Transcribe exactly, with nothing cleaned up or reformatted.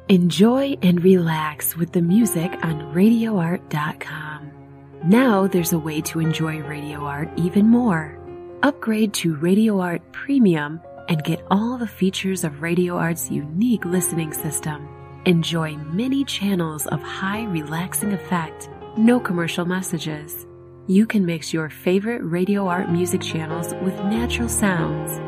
Enjoy and relax with the music on radio art dot com. Now there's a way to enjoy Radio Art even more. Upgrade to Radio Art Premium and get all the features of Radio Art's unique listening system. Enjoy many channels of high relaxing effect, no commercial messages. You can mix your favorite Radio Art music channels with natural sounds